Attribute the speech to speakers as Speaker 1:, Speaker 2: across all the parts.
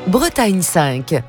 Speaker 1: Bretagne 5.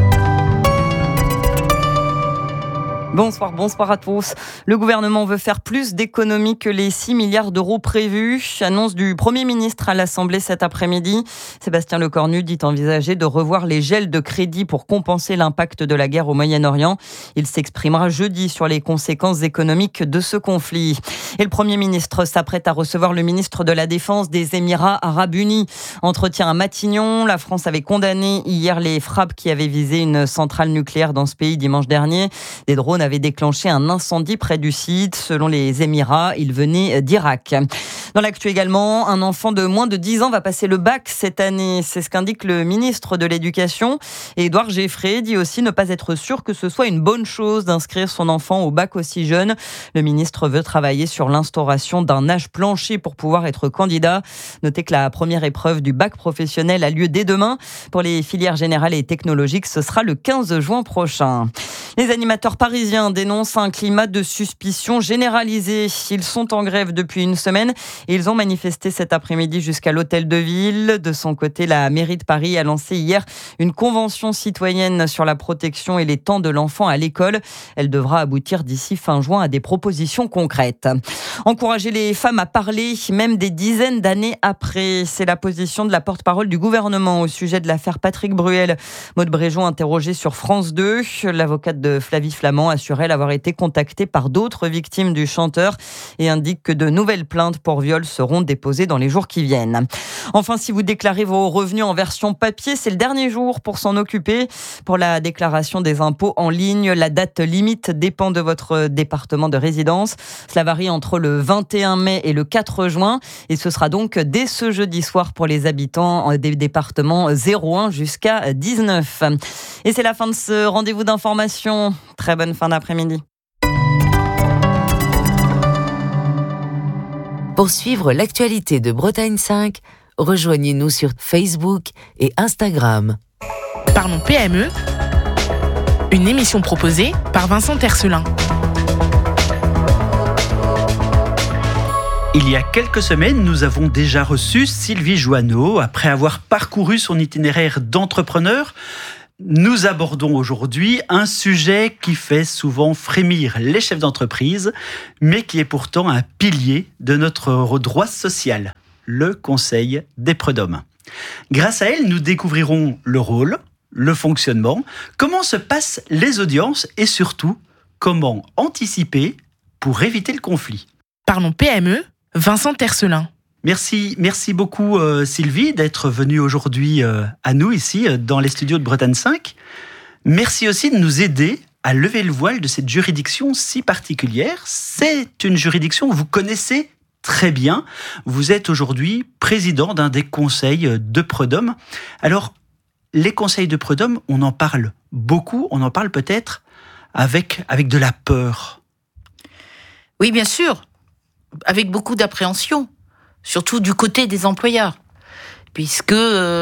Speaker 2: Bonsoir à tous. Le gouvernement veut faire plus d'économies que les 6 milliards d'euros prévus. Annonce du Premier ministre à l'Assemblée cet après-midi. Sébastien Lecornu dit envisager de revoir les gels de crédit pour compenser l'impact de la guerre au Moyen-Orient. Il s'exprimera jeudi sur les conséquences économiques de ce conflit. Et le Premier ministre s'apprête à recevoir le ministre de la Défense des Émirats Arabes Unis. Entretien à Matignon. La France avait condamné hier les frappes qui avaient visé une centrale nucléaire dans ce pays dimanche dernier. Des drones avait déclenché un incendie près du site. Selon les Émirats, il venait d'Irak. Dans l'actu également, un enfant de moins de 10 ans va passer le bac cette année. C'est ce qu'indique le ministre de l'Éducation. Et Édouard Geffray dit aussi ne pas être sûr que ce soit une bonne chose d'inscrire son enfant au bac aussi jeune. Le ministre veut travailler sur l'instauration d'un âge plancher pour pouvoir être candidat. Notez que la première épreuve du bac professionnel a lieu dès demain. Pour les filières générales et technologiques, ce sera le 15 juin prochain. Les animateurs parisiens dénoncent un climat de suspicion généralisé. Ils sont en grève depuis une semaine et ils ont manifesté cet après-midi jusqu'à l'hôtel de ville. De son côté, la mairie de Paris a lancé hier une convention citoyenne sur la protection et les temps de l'enfant à l'école. Elle devra aboutir d'ici fin juin à des propositions concrètes. Encourager les femmes à parler, même des dizaines d'années après, c'est la position de la porte-parole du gouvernement au sujet de l'affaire Patrick Bruel. Maude Bréjon interrogée sur France 2. L'avocate de Flavie Flament assurait avoir été contactée par d'autres victimes du chanteur et indique que de nouvelles plaintes pour viol seront déposées dans les jours qui viennent. Enfin, si vous déclarez vos revenus en version papier, c'est le dernier jour pour s'en occuper. Pour la déclaration des impôts en ligne, la date limite dépend de votre département de résidence. Cela varie entre le 21 mai et le 4 juin et ce sera donc dès ce jeudi soir pour les habitants des départements 01 jusqu'à 19. Et c'est la fin de ce rendez-vous d'information. Très bonne fin d'après-midi.
Speaker 1: Pour suivre l'actualité de Bretagne 5, rejoignez-nous sur Facebook et Instagram.
Speaker 3: Parlons PME, une émission proposée par Vincent Tercelin.
Speaker 4: Il y a quelques semaines, nous avons déjà reçu Sylvie Joanneau. Après avoir parcouru son itinéraire d'entrepreneur, nous abordons aujourd'hui un sujet qui fait souvent frémir les chefs d'entreprise, mais qui est pourtant un pilier de notre droit social, le Conseil des prud'hommes. Grâce à elle, nous découvrirons le rôle, le fonctionnement, comment se passent les audiences et surtout, comment anticiper pour éviter le conflit.
Speaker 3: Parlons PME, Vincent Tercelin.
Speaker 4: Merci beaucoup Sylvie d'être venue aujourd'hui à nous ici dans les studios de Bretagne 5. Merci aussi de nous aider à lever le voile de cette juridiction si particulière. C'est une juridiction que vous connaissez très bien. Vous êtes aujourd'hui président d'un des conseils de prud'hommes. Alors, les conseils de prud'hommes, on en parle beaucoup, on en parle peut-être avec de la peur.
Speaker 5: Oui, bien sûr, avec beaucoup d'appréhension. Surtout du côté des employeurs, puisque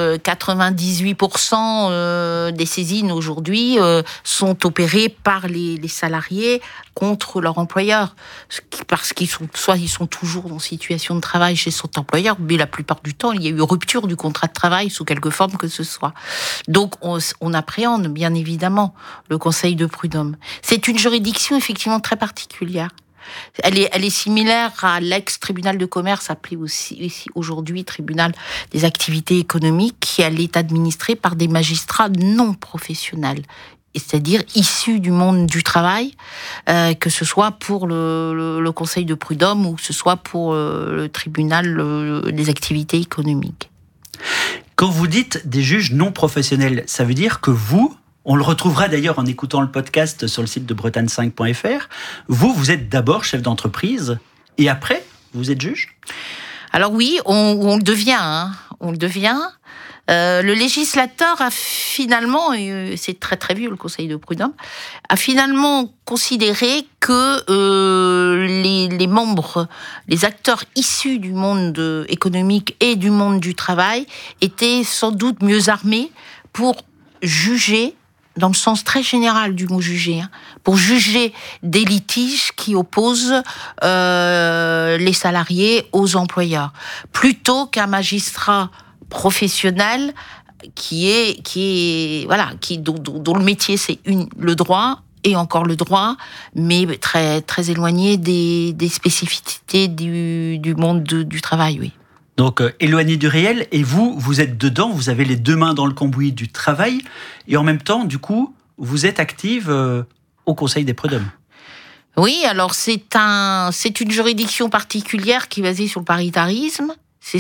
Speaker 5: 98% des saisines aujourd'hui sont opérées par les salariés contre leur employeur, parce qu'ils sont toujours en situation de travail chez son employeur, mais la plupart du temps, il y a eu rupture du contrat de travail sous quelque forme que ce soit. Donc, on appréhende, bien évidemment, le Conseil de prud'hommes. C'est une juridiction effectivement très particulière. Elle est similaire à l'ex-tribunal de commerce, appelé aussi aujourd'hui tribunal des activités économiques, qui est administré par des magistrats non professionnels, c'est-à-dire issus du monde du travail, que ce soit pour le Conseil de prud'hommes ou que ce soit pour le tribunal des activités économiques.
Speaker 4: Quand vous dites des juges non professionnels, ça veut dire que vous... On le retrouvera d'ailleurs en écoutant le podcast sur le site de bretagne5.fr. Vous êtes d'abord chef d'entreprise et après, vous êtes juge ?
Speaker 5: Alors oui, on le devient. On le devient. Le législateur a finalement, et c'est très très vieux le Conseil de prud'hommes, a finalement considéré que les membres, les acteurs issus du monde économique et du monde du travail étaient sans doute mieux armés pour juger, dans le sens très général du mot juger, pour juger des litiges qui opposent les salariés aux employeurs, plutôt qu'un magistrat professionnel dont le métier c'est le droit et encore le droit, mais très très éloigné des spécificités du monde du travail, oui.
Speaker 4: Donc éloigné du réel, et vous êtes dedans, vous avez les deux mains dans le cambouis du travail, et en même temps, du coup, vous êtes active au Conseil des prud'hommes.
Speaker 5: Oui, alors c'est une juridiction particulière qui est basée sur le paritarisme. C'est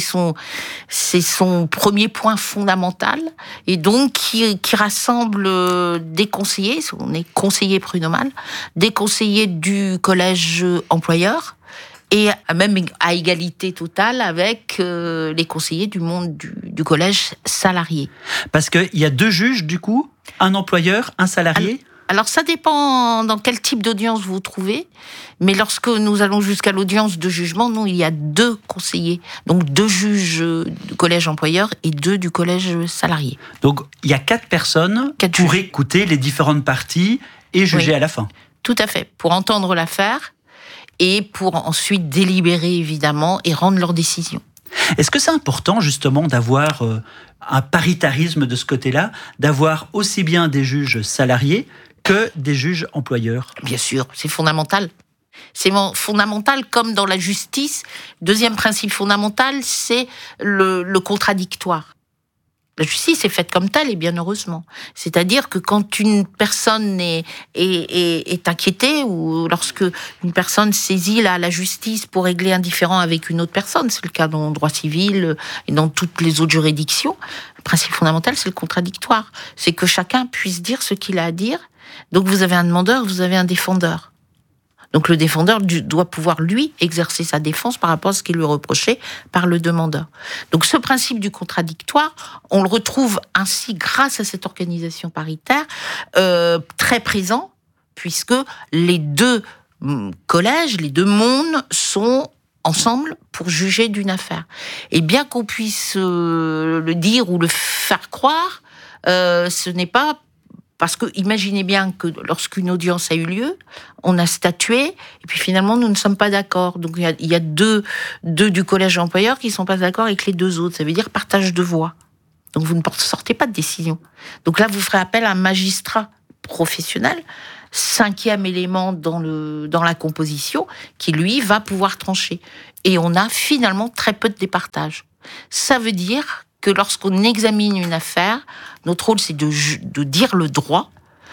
Speaker 5: son premier point fondamental, et donc qui rassemble des conseillers, on est conseiller prud'homal, des conseillers du collège employeur, et même à égalité totale avec les conseillers du monde du collège salarié.
Speaker 4: Parce qu'il y a deux juges, du coup, un employeur, un salarié.
Speaker 5: Alors ça dépend dans quel type d'audience vous vous trouvez, mais lorsque nous allons jusqu'à l'audience de jugement, il y a 2 conseillers, donc 2 juges du collège employeur et 2 du collège salarié.
Speaker 4: Donc il y a 4 personnes pour écouter les différentes parties et juger à la fin.
Speaker 5: Tout à fait, pour entendre l'affaire et pour ensuite délibérer évidemment et rendre leur décision.
Speaker 4: Est-ce que c'est important justement d'avoir un paritarisme de ce côté-là, d'avoir aussi bien des juges salariés que des juges employeurs?
Speaker 5: Bien sûr, c'est fondamental. C'est fondamental comme dans la justice. Deuxième principe fondamental, c'est le contradictoire. La justice est faite comme telle, et bien heureusement. C'est-à-dire que quand une personne est inquiétée, ou lorsque une personne saisit la justice pour régler un différend avec une autre personne, c'est le cas dans le droit civil et dans toutes les autres juridictions, le principe fondamental, c'est le contradictoire. C'est que chacun puisse dire ce qu'il a à dire. Donc vous avez un demandeur, vous avez un défendeur. Donc le défendeur doit pouvoir, lui, exercer sa défense par rapport à ce qui lui est reproché par le demandeur. Donc ce principe du contradictoire, on le retrouve ainsi grâce à cette organisation paritaire très présent, puisque les 2 collèges, les 2 mondes sont ensemble pour juger d'une affaire. Et bien qu'on puisse le dire ou le faire croire, ce n'est pas... Parce que imaginez bien que lorsqu'une audience a eu lieu, on a statué, et puis finalement nous ne sommes pas d'accord. Donc il y a deux du collège employeur qui ne sont pas d'accord avec les 2 autres. Ça veut dire partage de voix. Donc vous ne sortez pas de décision. Donc là vous ferez appel à un magistrat professionnel, 5e élément dans la composition, qui lui va pouvoir trancher. Et on a finalement très peu de départage. Ça veut dire que lorsqu'on examine une affaire, notre rôle, c'est de dire le droit,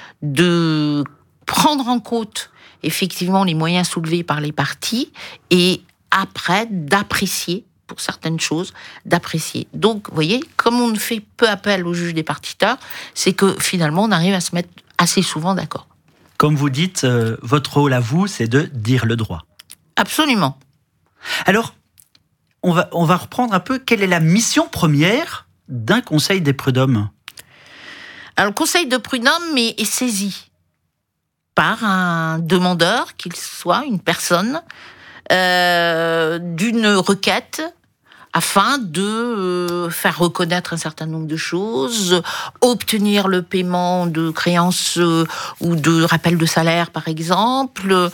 Speaker 5: de prendre en compte effectivement les moyens soulevés par les parties, et après, d'apprécier, pour certaines choses, d'apprécier. Donc, vous voyez, comme on ne fait peu appel au juge départiteur, c'est que finalement, on arrive à se mettre assez souvent d'accord.
Speaker 4: Comme vous dites, votre rôle à vous, c'est de dire le droit. Absolument. Alors, on va reprendre un peu, quelle est la mission première d'un conseil des prud'hommes?
Speaker 5: Alors, le conseil de prud'hommes est saisi par un demandeur, qu'il soit une personne, d'une requête afin de faire reconnaître un certain nombre de choses, obtenir le paiement de créances ou de rappel de salaire, par exemple,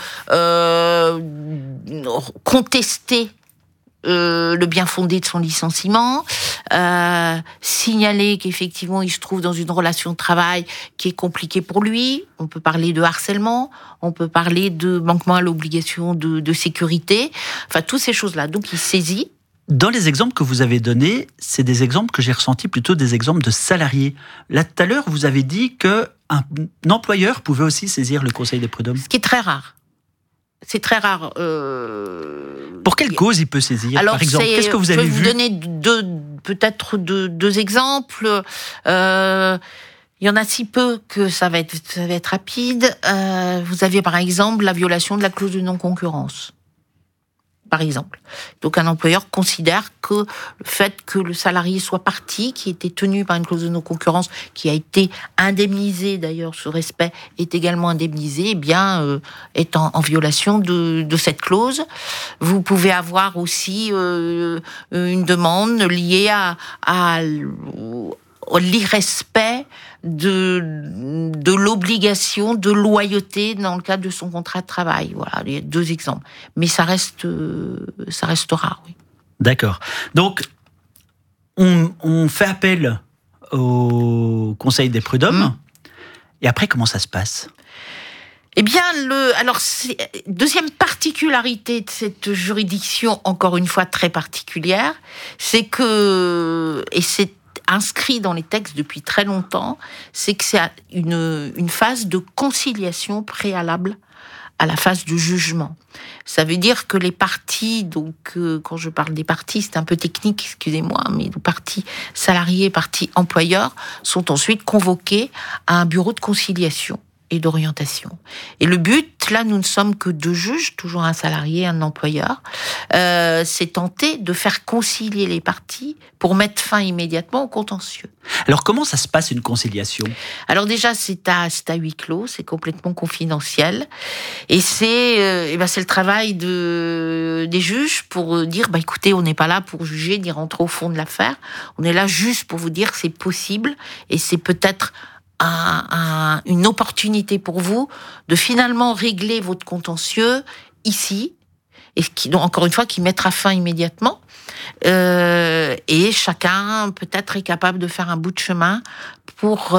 Speaker 5: contester le bien fondé de son licenciement, signaler qu'effectivement il se trouve dans une relation de travail qui est compliquée pour lui. On peut parler de harcèlement, on peut parler de manquement à l'obligation de sécurité, enfin toutes ces choses-là. Donc il saisit.
Speaker 4: Dans les exemples que vous avez donnés, c'est des exemples que j'ai ressentis plutôt des exemples de salariés. Là, tout à l'heure, vous avez dit qu'un employeur pouvait aussi saisir le conseil des prud'hommes.
Speaker 5: Ce qui est très rare. C'est très rare.
Speaker 4: Pour quelle cause il peut saisir, alors, par exemple? Qu'est-ce que vous avez vu?
Speaker 5: Je vais vous donner peut-être deux exemples. Il y en a si peu que ça va être rapide. Vous avez par exemple la violation de la clause de non-concurrence. Par exemple. Donc un employeur considère que le fait que le salarié soit parti, qui était tenu par une clause de non-concurrence, qui a été indemnisé d'ailleurs, ce respect est également indemnisé, eh bien est en violation de cette clause. Vous pouvez avoir aussi une demande liée à l'irrespect de l'obligation de loyauté dans le cadre de son contrat de travail. Voilà, il y a 2 exemples. Mais ça reste rare, oui.
Speaker 4: D'accord. Donc, on fait appel au Conseil des prud'hommes. Et après, comment ça se passe ?
Speaker 5: Eh bien, deuxième particularité de cette juridiction, encore une fois très particulière, c'est que, et c'est inscrit dans les textes depuis très longtemps, c'est que c'est une phase de conciliation préalable à la phase de jugement. Ça veut dire que les parties, donc quand je parle des parties, c'est un peu technique, excusez-moi, mais les parties salariés, parties employeurs sont ensuite convoqués à un bureau de conciliation et d'orientation. Et le but, là, nous ne sommes que deux juges, toujours un salarié, un employeur, c'est tenter de faire concilier les parties pour mettre fin immédiatement au contentieux.
Speaker 4: Alors, comment ça se passe une conciliation ?
Speaker 5: Alors déjà, c'est à huis clos, c'est complètement confidentiel, et c'est le travail des juges pour dire, écoutez, on n'est pas là pour juger, ni rentrer au fond de l'affaire, on est là juste pour vous dire que c'est possible, et c'est peut-être une opportunité pour vous de finalement régler votre contentieux ici, et encore une fois, qui mettra fin immédiatement. Et chacun peut-être est capable de faire un bout de chemin pour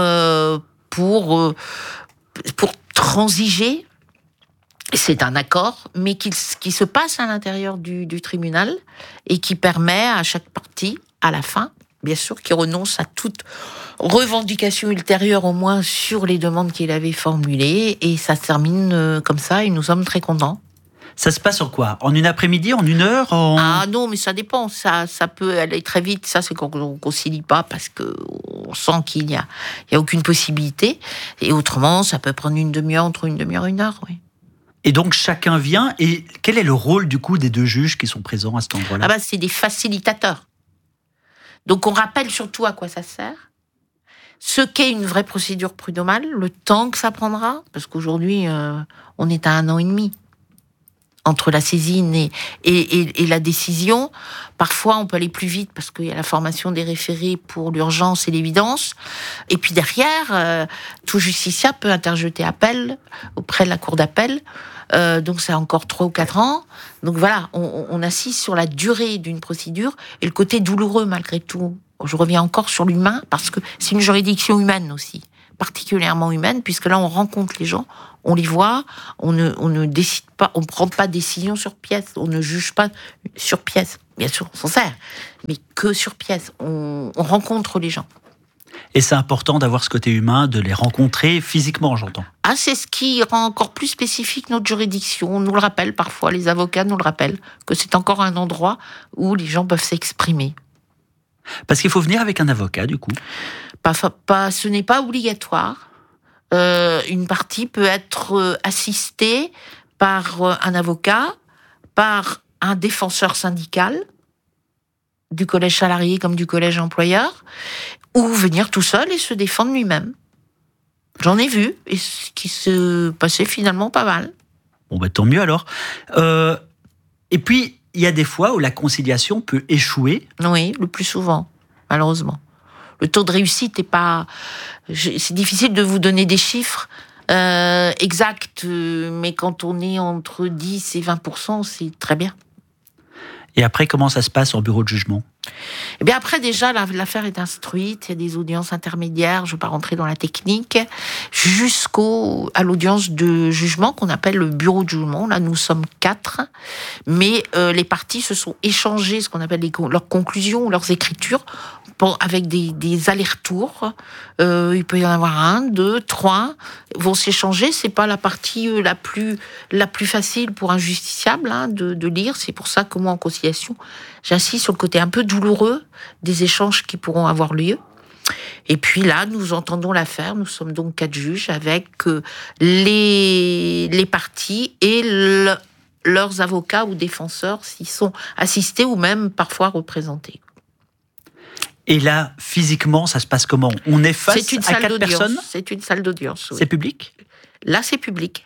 Speaker 5: transiger. C'est un accord, mais qui se passe à l'intérieur du tribunal et qui permet à chaque partie, à la fin, bien sûr, qui renonce à toute revendication ultérieure, au moins sur les demandes qu'il avait formulées, et ça se termine comme ça, et nous sommes très contents.
Speaker 4: Ça se passe en quoi ? En une après-midi, en une heure
Speaker 5: Ah non, mais ça dépend, ça peut aller très vite, ça c'est quand on ne concilie pas, parce qu'on sent qu'il n'y a aucune possibilité, et autrement, ça peut prendre une demi-heure, entre une demi-heure et une heure, oui.
Speaker 4: Et donc chacun vient, et quel est le rôle du coup des deux juges qui sont présents à cet endroit-là ?
Speaker 5: C'est des facilitateurs. Donc on rappelle surtout à quoi ça sert, ce qu'est une vraie procédure prud'homale, le temps que ça prendra, parce qu'aujourd'hui, on est à 1 an et demi entre la saisine et la décision. Parfois, on peut aller plus vite parce qu'il y a la formation des référés pour l'urgence et l'évidence. Et puis derrière, tout justiciable peut interjeter appel auprès de la cour d'appel. Donc c'est encore 3 ou 4 ans. Donc voilà, on assiste sur la durée d'une procédure et le côté douloureux malgré tout. Je reviens encore sur l'humain parce que c'est une juridiction humaine aussi, particulièrement humaine, puisque là on rencontre les gens, on les voit, on ne décide pas, on ne prend pas de décision sur pièce, on ne juge pas sur pièce. Bien sûr, on s'en sert, mais que sur pièce. On rencontre les gens.
Speaker 4: Et c'est important d'avoir ce côté humain, de les rencontrer physiquement, j'entends.
Speaker 5: Ah, c'est ce qui rend encore plus spécifique notre juridiction. On nous le rappelle parfois, les avocats nous le rappellent, que c'est encore un endroit où les gens peuvent s'exprimer.
Speaker 4: Parce qu'il faut venir avec un avocat, du coup.
Speaker 5: Ce n'est pas obligatoire. Une partie peut être assistée par un avocat, par un défenseur syndical, du collège salarié comme du collège employeur, ou venir tout seul et se défendre lui-même. J'en ai vu, et ce qui se passait finalement pas mal.
Speaker 4: Bon, tant mieux alors. Et puis, il y a des fois où la conciliation peut échouer.
Speaker 5: Oui, le plus souvent, malheureusement. Le taux de réussite n'est pas... C'est difficile de vous donner des chiffres exacts, mais quand on est entre 10 et 20%, c'est très bien.
Speaker 2: Et après, comment ça se passe en bureau de jugement ?
Speaker 5: Eh bien après, déjà, l'affaire est instruite, il y a des audiences intermédiaires, je ne vais pas rentrer dans la technique, jusqu'à l'audience de jugement qu'on appelle le bureau de jugement. Là, nous sommes 4, mais les parties se sont échangées, ce qu'on appelle leurs conclusions, leurs écritures, avec des allers-retours. Il peut y en avoir 1, 2, 3, vont s'échanger. C'est pas la partie la plus facile pour un justiciable de lire. C'est pour ça que moi, en conciliation, j'insiste sur le côté un peu douloureux des échanges qui pourront avoir lieu. Et puis là, nous entendons l'affaire. Nous sommes donc 4 juges avec les parties et leurs avocats ou défenseurs s'ils sont assistés ou même parfois représentés.
Speaker 4: Et là, physiquement, ça se passe comment ? On est face à 4 personnes ?
Speaker 5: C'est une salle d'audience, oui.
Speaker 4: C'est public ?
Speaker 5: Là, c'est public.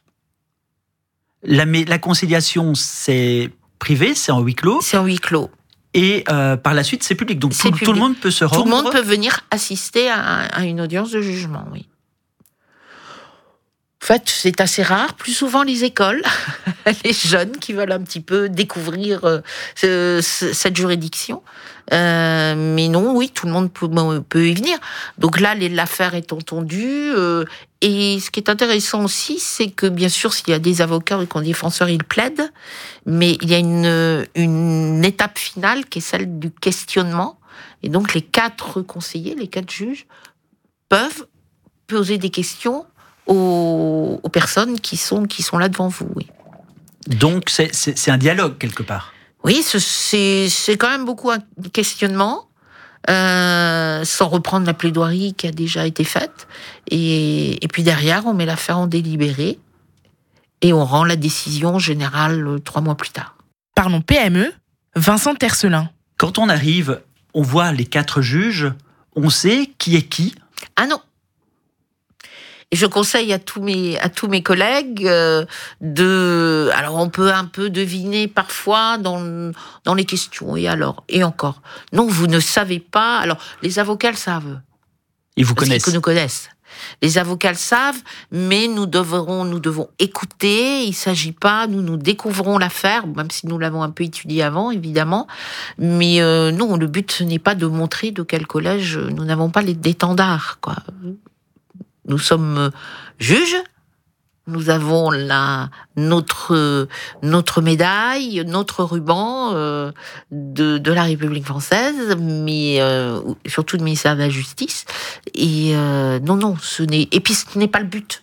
Speaker 4: La conciliation, c'est privé, c'est en huis clos ?
Speaker 5: C'est en huis clos.
Speaker 4: Et par la suite, c'est public. Donc tout le monde peut se rendre.
Speaker 5: Tout le monde peut venir assister à une audience de jugement, oui. En fait, c'est assez rare. Plus souvent, les écoles, les jeunes qui veulent un petit peu découvrir cette juridiction. Mais non, oui, tout le monde peut y venir. Donc là, l'affaire est entendue. Et ce qui est intéressant aussi, c'est que bien sûr, s'il y a des avocats ou des défenseurs, ils plaident. Mais il y a une étape finale qui est celle du questionnement. Et donc, les 4 conseillers, les 4 juges, peuvent poser des questions aux personnes qui sont là devant vous. Oui.
Speaker 4: Donc, c'est un dialogue, quelque part.
Speaker 5: Oui, c'est quand même beaucoup un questionnement, sans reprendre la plaidoirie qui a déjà été faite. Et puis derrière, on met l'affaire en délibéré et on rend la décision générale 3 mois plus tard.
Speaker 3: Parlons PME, Vincent Tercelin.
Speaker 4: Quand on arrive, on voit les 4 juges, on sait qui est qui.
Speaker 5: Ah non. Et je conseille à tous mes collègues alors on peut un peu deviner parfois dans les questions, et alors, et encore. Non, vous ne savez pas. Alors, les avocats le savent.
Speaker 4: Ils vous connaissent.
Speaker 5: Ils nous connaissent. Les avocats le savent, mais nous devons écouter. Il s'agit pas, nous découvrons l'affaire, même si nous l'avons un peu étudiée avant, évidemment. Mais non, le but, ce n'est pas de montrer de quel collège nous n'avons pas d'étendard, quoi. Nous sommes juges, nous avons notre médaille, notre ruban de la République française, mais surtout du ministère de la Justice. Et non, et puis ce n'est pas le but.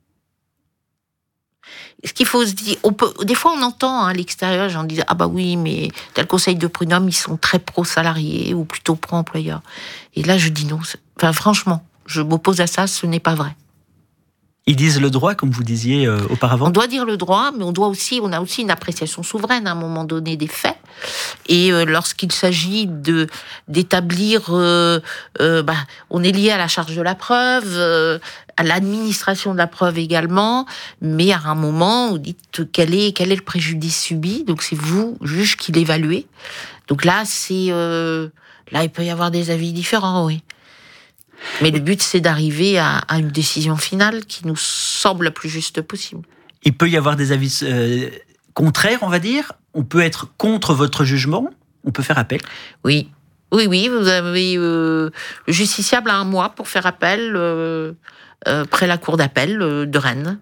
Speaker 5: Ce qu'il faut se dire, des fois on entend à l'extérieur, j'en disais, ah bah oui, mais tel conseil de prud'homme, ils sont très pro-salariés ou plutôt pro-employeurs. Et là, je dis non. Franchement, je m'oppose à ça, ce n'est pas vrai.
Speaker 4: Ils disent le droit, comme vous disiez auparavant.
Speaker 5: On doit dire le droit, mais on a aussi une appréciation souveraine à un moment donné des faits. Et lorsqu'il s'agit d'établir, on est lié à la charge de la preuve, à l'administration de la preuve également. Mais à un moment, vous dites quel est le préjudice subi. Donc c'est vous, juge, qui l'évaluez. Donc là, il peut y avoir des avis différents, oui. Mais le but, c'est d'arriver à une décision finale qui nous semble la plus juste possible.
Speaker 4: Il peut y avoir des avis contraires, on va dire. On peut être contre votre jugement. On peut faire appel.
Speaker 5: Oui. Vous avez le justiciable a 1 mois pour faire appel près la cour d'appel de Rennes.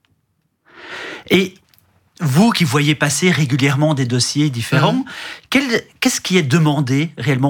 Speaker 4: Et vous qui voyez passer régulièrement des dossiers différents, qu'est-ce qui est demandé réellement ?